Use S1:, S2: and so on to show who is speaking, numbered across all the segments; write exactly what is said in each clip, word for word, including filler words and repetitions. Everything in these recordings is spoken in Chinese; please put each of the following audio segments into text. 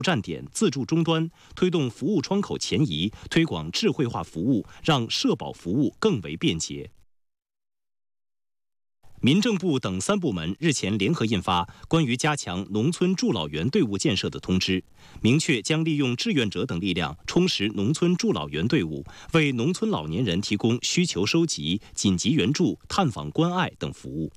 S1: 站点、自助终端，推动服务窗口前移，推广智慧化服务，让社保服务更为便捷。民政部等三部门日前联合印发关于加强农村助老员队伍建设的通知，明确将利用志愿者等力量充实农村助老员队伍，为农村老年人提供需求收集、紧急援助、探访关爱等服务。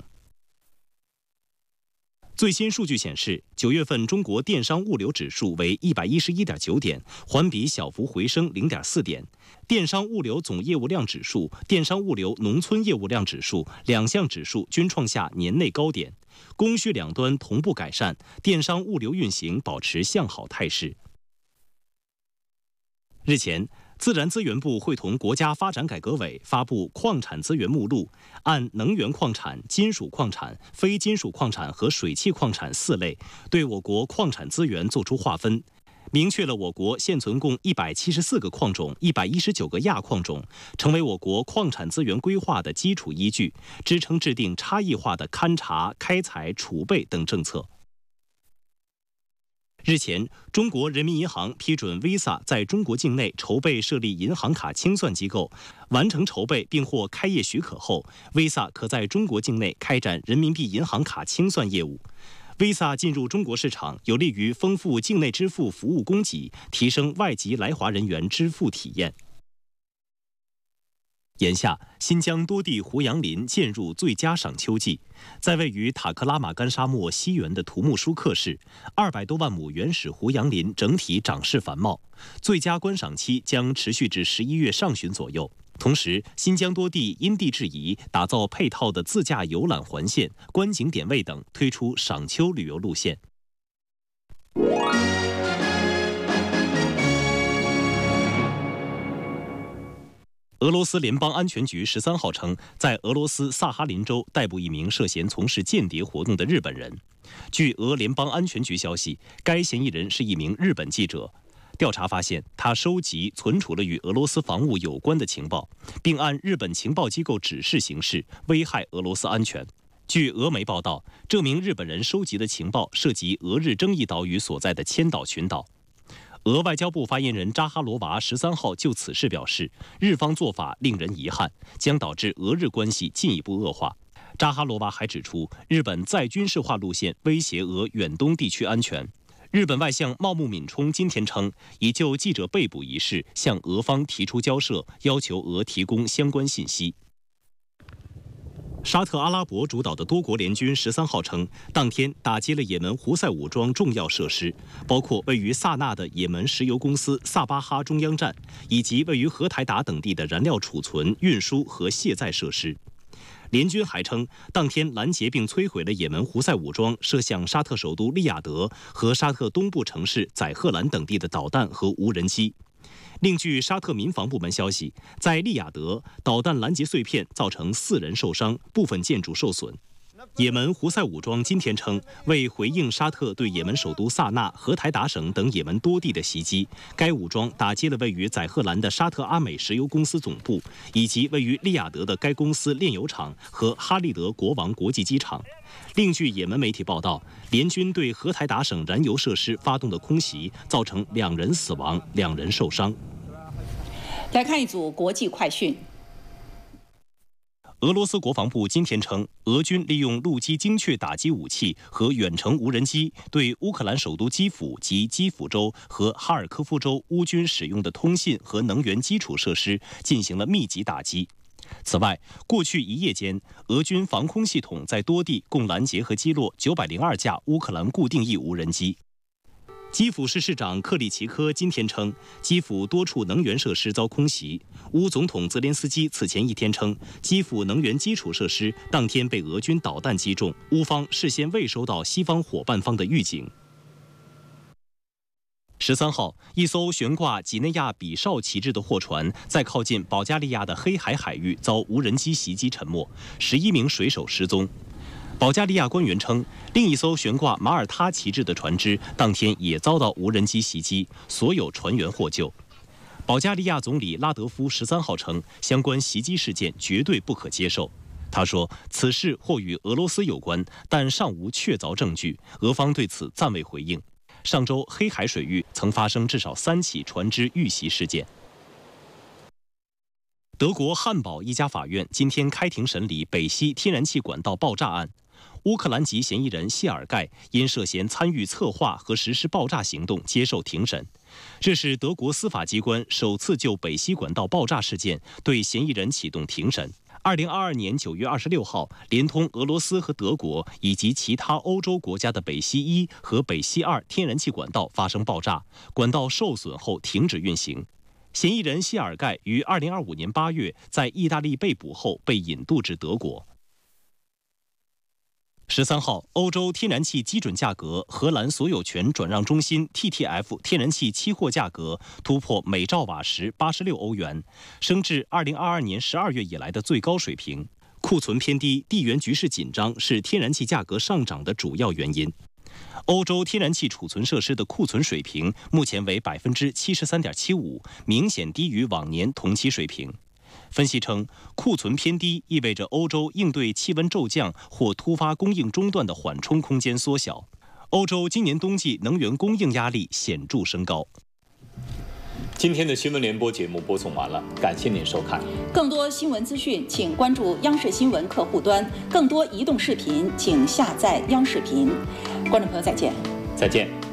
S1: 最新数据显示，九月份中国电商物流指数为一百一十一点九点，环比小幅回升零点四点。电商物流总业务量指数、电商物流农村业务量指数两项指数均创下年内高点，供需两端同步改善，电商物流运行保持向好态势。日前，自然资源部会同国家发展改革委发布矿产资源目录，按能源矿产、金属矿产、非金属矿产和水汽矿产四类，对我国矿产资源作出划分，明确了我国现存共一百七十四个矿种、一百一十九个亚矿种，成为我国矿产资源规划的基础依据，支撑制定差异化的勘察、开采、储备等政策。日前，中国人民银行批准 Visa 在中国境内筹备设立银行卡清算机构，完成筹备并获开业许可后 ，Visa 可在中国境内开展人民币银行卡清算业务。Visa 进入中国市场，有利于丰富境内支付服务供给，提升外籍来华人员支付体验。眼下，新疆多地胡杨林渐入最佳赏秋季。在位于塔克拉玛干沙漠西缘的图木舒克市，二百多万亩原始胡杨林整体长势繁茂，最佳观赏期将持续至十一月上旬左右。同时，新疆多地因地制宜，打造配套的自驾游览环线、观景点位等，推出赏秋旅游路线。俄罗斯联邦安全局十三号称，在俄罗斯萨哈林州逮捕一名涉嫌从事间谍活动的日本人。据俄联邦安全局消息，该嫌疑人是一名日本记者。调查发现，他收集、存储了与俄罗斯防务有关的情报，并按日本情报机构指示行事，危害俄罗斯安全。据俄媒报道，这名日本人收集的情报涉及俄日争议岛屿所在的千岛群岛。俄外交部发言人扎哈罗娃十三号就此事表示，日方做法令人遗憾，将导致俄日关系进一步恶化。扎哈罗娃还指出，日本再军事化路线威胁俄远东地区安全。日本外相茂木敏充今天称，已就记者被捕一事向俄方提出交涉，要求俄提供相关信息。沙特阿拉伯主导的多国联军十三号称，当天打击了也门胡塞武装重要设施，包括位于萨那的也门石油公司萨巴哈中央站，以及位于荷台达等地的燃料储存、运输和卸载设施。联军还称，当天拦截并摧毁了也门胡塞武装射向沙特首都利雅得和沙特东部城市载赫兰等地的导弹和无人机。另据沙特民防部门消息，在利雅得，导弹拦截碎片造成四人受伤，部分建筑受损。也门胡塞武装今天称，为回应沙特对也门首都萨那、荷台达省等也门多地的袭击，该武装打击了位于载赫兰的沙特阿美石油公司总部，以及位于利雅得的该公司炼油厂和哈利德国王国际机场。另据也门媒体报道，联军对荷台达省燃油设施发动的空袭，造成两人死亡、两人受伤。
S2: 来看一组国际快讯。
S1: 俄罗斯国防部今天称，俄军利用陆基精确打击武器和远程无人机，对乌克兰首都基辅及基辅州和哈尔科夫州乌军使用的通信和能源基础设施进行了密集打击。此外，过去一夜间，俄军防空系统在多地共拦截和击落九百零二架乌克兰固定翼无人机。基辅市市长克里奇科今天称，基辅多处能源设施遭空袭。乌总统泽连斯基此前一天称，基辅能源基础设施当天被俄军导弹击中，乌方事先未收到西方伙伴方的预警。十三号，一艘悬挂几内亚比绍旗帜的货船在靠近保加利亚的黑海海域遭无人机袭击沉没，十一名水手失踪。保加利亚官员称，另一艘悬挂马耳他旗帜的船只当天也遭到无人机袭击，所有船员获救。保加利亚总理拉德夫十三号称，相关袭击事件绝对不可接受。他说，此事或与俄罗斯有关，但尚无确凿证据，俄方对此暂未回应。 上周黑海水域曾发生至少三起船只遇袭事件。德国汉堡一家法院今天开庭审理北溪天然气管道爆炸案，乌克兰籍嫌疑人谢尔盖因涉嫌参与策划和实施爆炸行动接受庭审。这是德国司法机关首次就北溪管道爆炸事件对嫌疑人启动庭审。二零二二年九月二十六号，连通俄罗斯和德国以及其他欧洲国家的北溪一和北溪二天然气管道发生爆炸，管道受损后停止运行。嫌疑人谢尔盖于二零二五年八月在意大利被捕后被引渡至德国。十三号，欧洲天然气基准价格荷兰所有权转让中心 T T F 天然气期货价格突破每兆瓦时八十六欧元，升至二零二二年十二月以来的最高水平。库存偏低、地缘局势紧张是天然气价格上涨的主要原因。欧洲天然气储存设施的库存水平目前为百分之七十三点七五，明显低于往年同期水平。分析称，库存偏低意味着欧洲应对气温骤降或突发供应中断的缓冲空间缩小。欧洲今年冬季能源供应压力显著升高。
S3: 今天的新闻联播节目播送完了，感谢您收看。
S2: 更多新闻资讯，请关注央视新闻客户端；更多移动视频，请下载央视频。观众朋友，再见。
S3: 再见。